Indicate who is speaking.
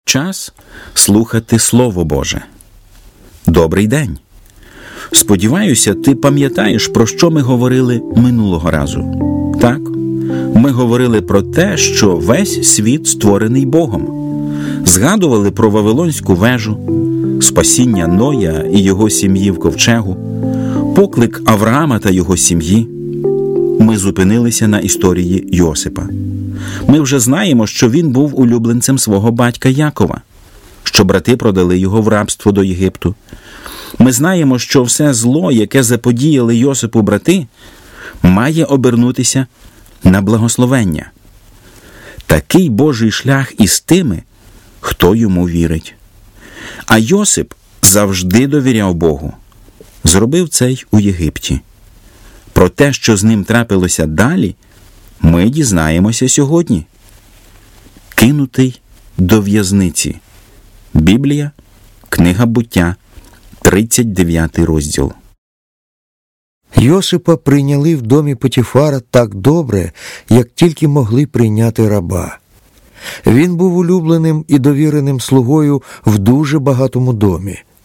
Speaker 1: Час слухати Слово Боже. Добрий день! Сподіваюся, ти пам'ятаєш, про що ми говорили минулого разу. Так, ми говорили про те, що весь світ створений Богом. Згадували про Вавилонську вежу, спасіння Ноя і його сім'ї в ковчегу, поклик Авраама та його сім'ї. Ми зупинилися на історії Йосипа. Ми вже знаємо, що він був улюбленцем свого батька Якова, що брати продали його в рабство до Єгипту. Ми знаємо, що все зло, яке заподіяли Йосипу брати, має обернутися на благословення. Такий Божий шлях із тими, хто йому вірить. А Йосип завжди довіряв Богу. Зробив це й у Єгипті. Про те, що з ним трапилося далі, ми дізнаємося сьогодні. Кинутий до в'язниці. Біблія, книга Буття, 39 розділ.
Speaker 2: Йосипа прийняли в домі Потіфара так добре, як тільки могли прийняти раба. Він був улюбленим і довіреним слугою в дуже багатому домі.